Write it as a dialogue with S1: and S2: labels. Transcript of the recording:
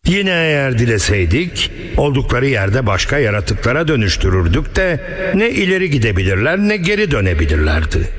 S1: Yine eğer dileseydik oldukları yerde başka yaratıklara dönüştürürdük de ne ileri gidebilirler ne geri dönebilirlerdi.